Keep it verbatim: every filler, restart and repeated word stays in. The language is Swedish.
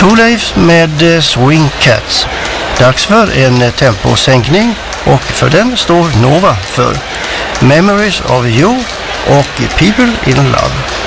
Thorleifs med Swing Cats. Dags för en temposänkning och för den står Nova för Memories of You och People in Love.